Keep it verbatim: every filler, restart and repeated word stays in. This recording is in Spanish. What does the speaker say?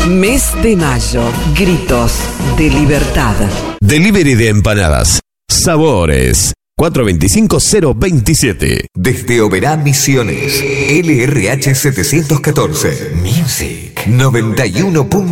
Mes de mayo. Gritos de libertad. Delivery de empanadas. Sabores. cuatro dos cinco cero dos siete. Desde Oberá Misiones, L R H setecientos catorce, Music noventa y uno.